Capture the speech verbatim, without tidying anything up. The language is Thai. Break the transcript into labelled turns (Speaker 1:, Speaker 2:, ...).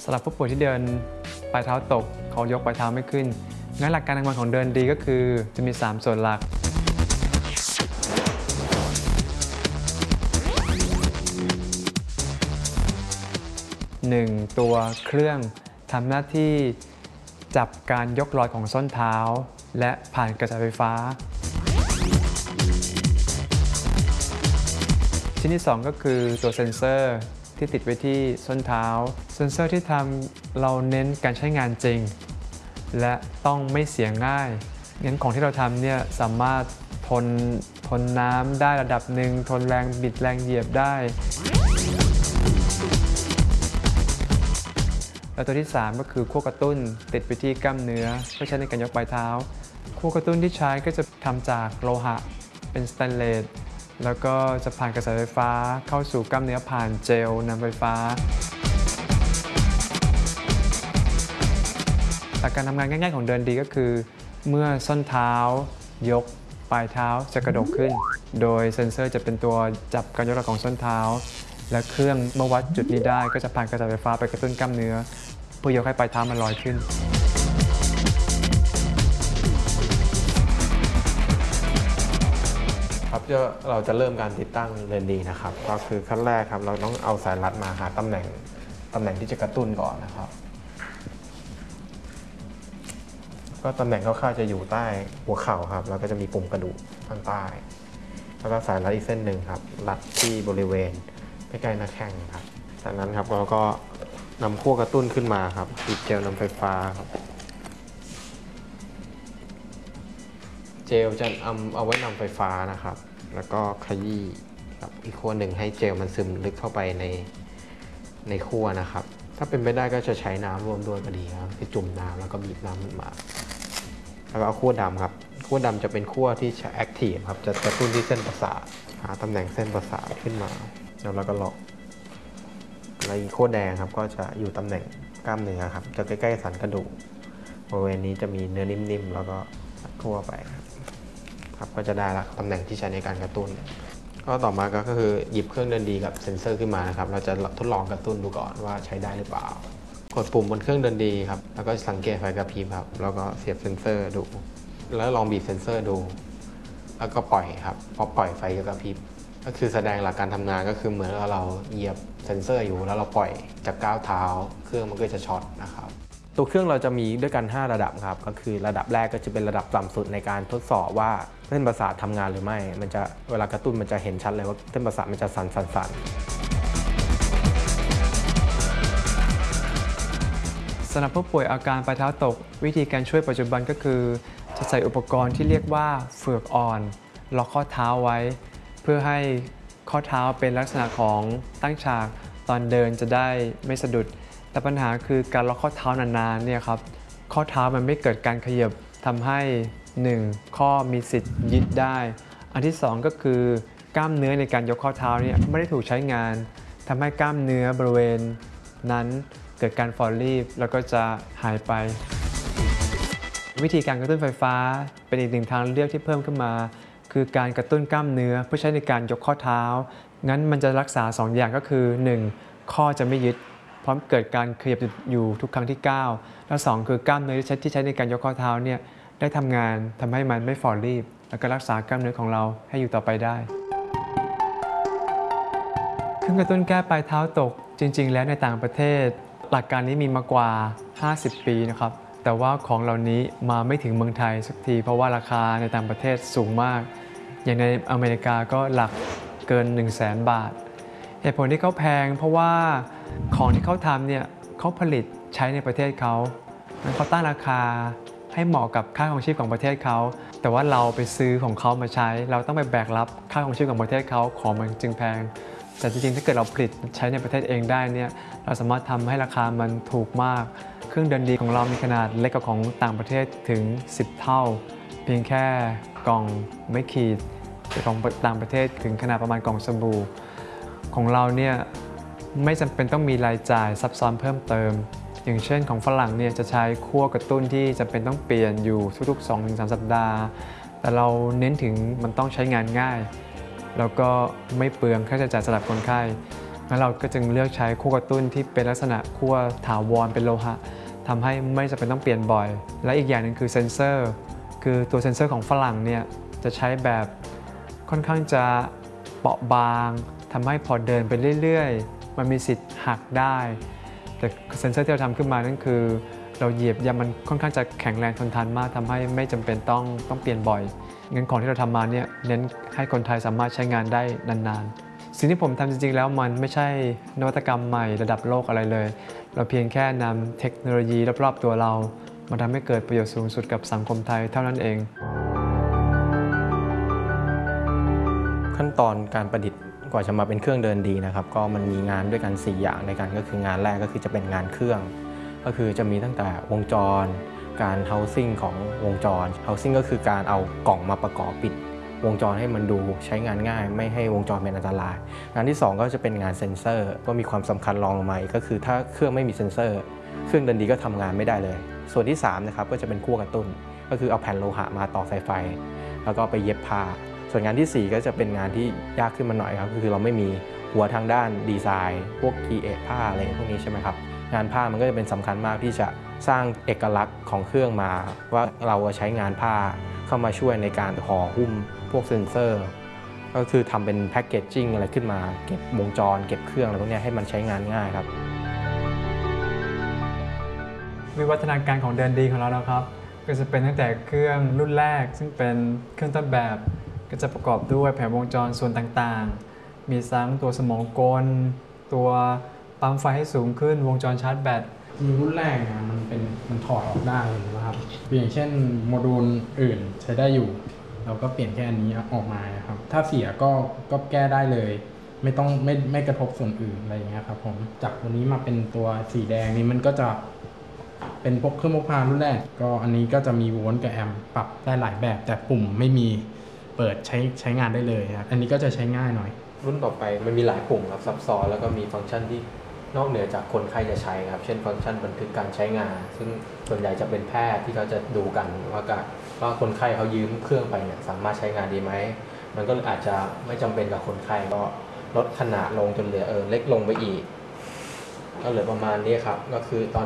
Speaker 1: ำหรับผู้ป่วยที่เดินปลายเท้าตกเขายกปลายเท้าไม่ขึ้นงั้นหลักการทำงานของเดินดีก็คือจะมี สาม ส่วนหลักหนึ่งตัวเครื่องทำหน้าที่จับการยกลอยของส้นเท้าและผ่านกระแสไฟฟ้าชิ้นที่สองก็คือตัวเซ็นเซอร์ที่ติดไว้ที่ส้นเท้าเซ็นเซอร์ที่ทำเราเน้นการใช้งานจริงและต้องไม่เสียง่ายงั้นของที่เราทำเนี่ยสามารถทนทนน้ำได้ระดับหนึ่งทนแรงบิดแรงเหยียบได้แล้วตัวที่สามก็คือขั้วกระตุ้นติดไปที่กล้ามเนื้อเพื่อใช้ในการยกปลายเท้าขั้วกระตุ้นที่ใช้ก็จะทำจากโลหะเป็นสแตนเลสแล้วก็จะผ่านกระแสไฟฟ้าเข้าสู่กล้ามเนื้อผ่านเจลนำไฟฟ้าหลักการทำงานง่ายๆของเดินดีก็คือเมื่อส้นเท้ายกปลายเท้าจะกระดกขึ้นโดยเซ็นเซอร์จะเป็นตัวจับการยกของส้นเท้าและเครื่องเมื่อวัดจุดนี้ได้ก็จะผ่านกระแสไฟฟ้าไปกระตุ้นกล้ามเนื้อเพื่อยกให้ปลายเท้ามันลอยขึ้น
Speaker 2: ครับเราจะเริ่มการติดตั้งเดินดีนะครับก็คือขั้นแรกครับเราต้องเอาสายรัดมาหาตำแหน่งตำแหน่งที่จะกระตุ้นก่อนนะครับก็ตำแหน่งคร่าวๆจะอยู่ใต้หัวเข่าครับแล้วก็จะมีปุ่มกระดูกข้างใต้แล้วก็สายรัดอีกเส้นหนึ่งครับรัดที่บริเวณใกล้ๆหน้าแข้งครับจากนั้นครับเราก็นำขั้วกระตุ้นขึ้นมาครับติดเจลนำไฟฟ้าครับเจลจะเอาเอาไว้นำไฟฟ้านะครับแล้วก็ขยี้ครับอีกขั้วหนึ่งให้เจลมันซึมลึกเข้าไปในในขั้วนะครับถ้าเป็นไปได้ก็จะใช้น้ำร่วมด้วยก็ดีครับคือจุ่มน้ำแล้วก็บีบน้ำขึ้นมาแล้วก็เอาขั้วดำครับขั้วดำจะเป็นขั้วที่แอคทีฟครับจะกระตุ้นที่เส้นประสาทหาตำแหน่งเส้นประสาทขึ้นมาแล้วเราก็ล็อกแล้วอีกขั้วแดงครับก็จะอยู่ตำแหน่งกล้ามเนื้อครับจะใกล้ๆสันกระดูกบริเวณนี้จะมีเนื้อนิ่มๆแล้วก็ทั่วไปครับก็จะได้ละตำแหน่งที่ใช้ในการกระตุ้นก็ต่อมาก็คือหยิบเครื่องเดินดีกับเซ็นเซอร์ขึ้นมานะครับเราจะทดลองกระตุ้นดูก่อนว่าใช้ได้หรือเปล่ากดปุ่มบนเครื่องเดินดีครับแล้วก็สังเกตไฟกระพริบครับแล้วก็เสียบเซ็นเซอร์ดูแล้วลองบีบเซ็นเซอร์ดูแล้วก็ปล่อยครับพอปล่อยไฟกระพริบก็คือแสดงหลักการทำงานก็คือเหมือนเราเหยียบเซ็นเซอร์อยู่แล้วเราปล่อยจากก้าวเท้าเครื่องมันก็จะช็อตนะครับตัวเครื่องเราจะมีด้วยกันห้าระดับครับก็คือระดับแรกก็จะเป็นระดับต่ำสุดในการทดสอบว่าเส้นประสาททำงานหรือไม่มันจะเวลากระตุ้นมันจะเห็นชัดเลยว่าเส้นประสาทมันจะสั่นสั่นสั่น
Speaker 1: สำหรับผู้ป่วยอาการปลายเท้าตกวิธีการช่วยปัจจุบันก็คือจะใส่อุปกรณ์ที่เรียกว่าเฟือกอ่อนล็อกข้อเท้าไว้เพื่อให้ข้อเท้าเป็นลักษณะของตั้งฉากตอนเดินจะได้ไม่สะดุดแต่ปัญหาคือการล็อกข้อเท้านานๆเนี่ยครับข้อเท้ามันไม่เกิดการขยับทำให้หนึ่งข้อมีสิทธิ์ยึดได้อันที่สองก็คือกล้ามเนื้อในการยกข้อเท้าเนี่ยไม่ได้ถูกใช้งานทำให้กล้ามเนื้อบริเวณนั้นเกิดการฝ่อรีบแล้วก็จะหายไปวิธีการกระตุ้นไฟฟ้าเป็นอีกหนึ่งทางเลือกที่เพิ่มขึ้นมาคือการกระตุ้นกล้ามเนื้อเพื่อใช้ในการยกข้อเท้างั้นมันจะรักษาสองอย่างก็คือหนึ่งข้อจะไม่ยึดเพราะเกิดการขยับอยู่ทุกครั้งที่ก้าวและสองคือกล้ามเนื้อที่ใช้ในการยกข้อเท้าเนี่ยได้ทำงานทำให้มันไม่ฝ่อรีบแล้วก็รักษากล้ามเนื้อของเราให้อยู่ต่อไปได้เครื่องกระตุ้นแก้ปลายเท้าตกจริงๆแล้วในต่างประเทศหลักการนี้มีมากว่าห้าสิบปีนะครับแต่ว่าของเหล่านี้มาไม่ถึงเมืองไทยสักทีเพราะว่าราคาในต่างประเทศสูงมากอย่างในอเมริกาก็หลักเกิน หนึ่งแสน บาทเหตุผลที่เขาแพงเพราะว่าของที่เขาทำเนี่ยเขาผลิตใช้ในประเทศเขาเขาตั้งราคาให้เหมาะกับค่าครองชีพของประเทศเขาแต่ว่าเราไปซื้อของเขามาใช้เราต้องไปแบกรับค่าครองชีพของประเทศเขาของมันจึงแพงแต่จริงๆถ้าเกิดเราผลิตใช้ในประเทศเองได้เนี่ยเราสามารถทำให้ราคามันถูกมากเครื่องเดินดีของเรามีขนาดเล็กกว่าของต่างประเทศถึงสิบเท่าเพียงแค่กล่องไม่ขีดแต่ของต่างประเทศถึงขนาดประมาณกล่องสบู่ของเราเนี่ยไม่จำเป็นต้องมีรายจ่ายซับซ้อนเพิ่มเติมอย่างเช่นของฝรั่งเนี่ยจะใช้ขั้วกระตุ้นที่จำเป็นต้องเปลี่ยนอยู่ทุกๆ สองถึงสาม สัปดาห์แต่เราเน้นถึงมันต้องใช้งานง่ายแล้วก็ไม่เปลืองค่าใช้จ่ายสำหรับคนไข้งั้นเราก็จึงเลือกใช้คั่วกระตุ้นที่เป็นลักษณะคั่วถาวรเป็นโลหะทำให้ไม่จำเป็นต้องเปลี่ยนบ่อยและอีกอย่างหนึ่งคือเซนเซอร์คือตัวเซนเซอร์ของฝรั่งเนี่ยจะใช้แบบค่อนข้างจะเปราะบางทำให้พอเดินไปเรื่อยๆมันมีสิทธิ์หักได้แต่เซนเซอร์ที่เราทำขึ้นมานั่นคือเราเหยียบยามันค่อนข้างจะแข็งแรงทนทานมากทำให้ไม่จำเป็นต้องต้องเปลี่ยนบ่อยงั้นของที่เราทำมาเนี่ยเน้นให้คนไทยสามารถใช้งานได้นานๆสิ่งที่ผมทำจริงๆแล้วมันไม่ใช่นวัตกรรมใหม่ระดับโลกอะไรเลยเราเพียงแค่นำเทคโนโลยีรอบๆตัวเรามาทำให้เกิดประโยชน์สูงสุดกับสังคมไทยเท่านั้นเอง
Speaker 3: ขั้นตอนการประดิษฐ์กว่าจะมาเป็นเครื่องเดินดีนะครับก็มันมีงานด้วยกันสี่อย่างในกันก็คืองานแรกก็คือจะเป็นงานเครื่องก็คือจะมีตั้งแต่วงจรการ housing ของวงจร housing ก็คือการเอากล่องมาประกอบปิดวงจรให้มันดูใช้งานง่ายไม่ให้วงจรเป็นอันตรายงานที่สองก็จะเป็นงานเซ็นเซอร์ก็มีความสำคัญรองลงมาอีกก็คือถ้าเครื่องไม่มีเซ็นเซอร์เครื่องเดินดีก็ทำงานไม่ได้เลยส่วนที่สามนะครับก็จะเป็นคั่วกระตุ้นก็คือเอาแผ่นโลหะมาต่อสายไฟแล้วก็ไปเย็บผ้าส่วนงานที่สี่ก็จะเป็นงานที่ยากขึ้นมาหน่อยครับก็คือเราไม่มีหัวทางด้านดีไซน์พวก create ผ้าอะไรพวกนี้ใช่ไหมครับงานผ้ามันก็จะเป็นสำคัญมากที่จะสร้างเอกลักษณ์ของเครื่องมาว่าเราใช้งานผ้าเข้ามาช่วยในการห่อหุ้มพวกเซ็นเซอร์ก็คือทำเป็นแพคเกจจิ้งอะไรขึ้นมาเก็บวงจรเก็บเครื่องอะไรพวกนี้ให้มันใช้งานง่ายครับ
Speaker 1: วิวัฒนาการของเดินดีของเรานะครับก็จะเป็นตั้งแต่เครื่องรุ่นแรกซึ่งเป็นเครื่องต้นแบบก็จะประกอบด้วยแผงวงจรส่วนต่างๆมีทั้งตัวสมองกลตัวปั๊มไฟให้สูงขึ้นวงจรชาร์จแบต
Speaker 4: รุ่นแรกเนี่ยมันเป็นมันถอดออกได้นะครับอย่างเช่นโมดูลอื่นใช้ได้อยู่เราก็เปลี่ยนแค่อันนี้ออกมาครับถ้าเสียก็ก็แก้ได้เลยไม่ต้องไม่ไม่กระทบส่วนอื่นอะไรอย่างเงี้ยครับผมจากตัวนี้มาเป็นตัวสีแดงนี้มันก็จะเป็นพวกเครื่องพกพารุ่นแรกก็อันนี้ก็จะมีโวลต์กับแอมป์ปรับได้หลายแบบแต่ปุ่มไม่มีเปิดใช้ใช้งานได้เลยครับอันนี้ก็จะใช้ง่ายหน่อย
Speaker 3: รุ่นต่อไปมันมีหลายปุ่มครับซับซ้อนแล้วก็มีฟังก์ชันที่นอกเหนือจากคนไข้จะใช้ครับเช่นฟังก์ชันบันทึกการใช้งานซึ่งส่วนใหญ่จะเป็นแพทย์ที่เขาจะดูกันว่าการว่าคนไข้เขายืมเครื่องไปเนี่ยสามารถใช้งานดีไหมมันก็อาจจะไม่จำเป็นกับคนไข้ก็ลดขนาดลงจนเหลือเออเล็กลงไปอีกก็เหลือประมาณนี้ครับก็คือตอน